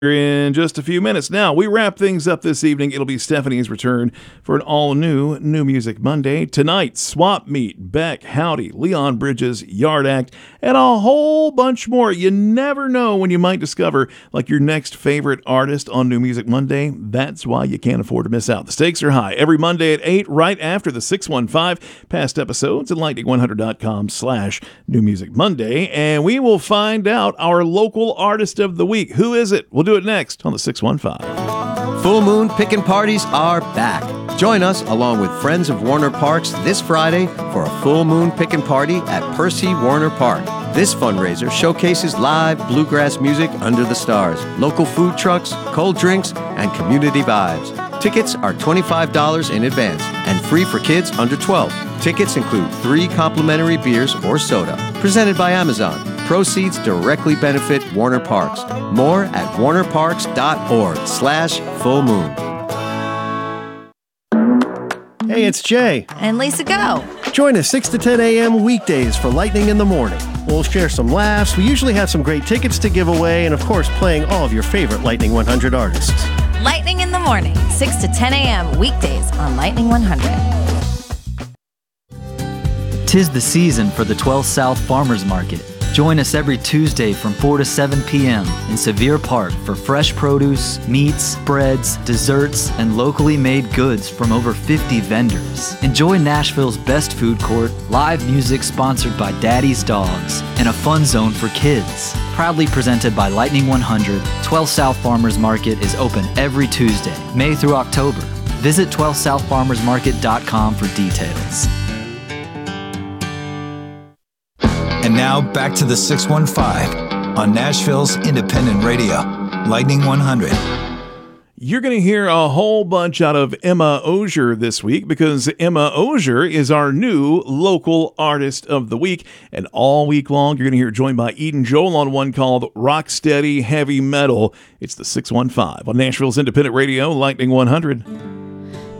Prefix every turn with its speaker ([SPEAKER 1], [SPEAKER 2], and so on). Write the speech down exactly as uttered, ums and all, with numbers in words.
[SPEAKER 1] in just a few minutes. Now, we wrap things up this evening. It'll be Stephanie's return for an all-new New Music Monday. Tonight, Swap Meet, Beck, Howdy, Leon Bridges, Yard Act, and a whole bunch more. You never know when you might discover like your next favorite artist on New Music Monday. That's why you can't afford to miss out. The stakes are high. Every Monday at eight, right after the six one five. Past episodes at lightning one hundred dot com slash New Music Monday. And we will find out our local artist of the week. Who is it? We'll do it next on the six one five.
[SPEAKER 2] Full Moon Pickin' Parties are back. Join us along with Friends of Warner Parks this Friday for a Full Moon Pickin' Party at Percy Warner Park. This fundraiser showcases live bluegrass music under the stars, local food trucks, cold drinks, and community vibes. Tickets are twenty-five dollars in advance and free for kids under twelve. Tickets include three complimentary beers or soda. Presented by Amazon. Proceeds directly benefit Warner Parks. More at warnerparks.org slash full moon.
[SPEAKER 3] Hey, it's Jay.
[SPEAKER 4] And Lisa Go.
[SPEAKER 3] Join us six to ten a.m. weekdays for Lightning in the Morning. We'll share some laughs. We usually have some great tickets to give away and, of course, playing all of your favorite Lightning one hundred artists.
[SPEAKER 4] Lightning in the Morning, six to ten a.m. weekdays on Lightning one hundred.
[SPEAKER 5] Tis the season for the twelfth South Farmers Market. Join us every Tuesday from four to seven p.m. in Sevier Park for fresh produce, meats, breads, desserts, and locally made goods from over fifty vendors. Enjoy Nashville's best food court, live music sponsored by Daddy's Dogs, and a fun zone for kids. Proudly presented by Lightning one hundred, twelfth South Farmers Market is open every Tuesday, May through October. Visit twelfth south farmers market dot com for details.
[SPEAKER 6] And now back to the six one five on Nashville's independent radio, Lightning one hundred.
[SPEAKER 1] You're going to hear a whole bunch out of Emma Ozier this week because Emma Ozier is our new local artist of the week. And all week long, you're going to hear joined by Eden Joel on one called Rocksteady Heavy Metal. It's the six one five on Nashville's independent radio, Lightning one hundred.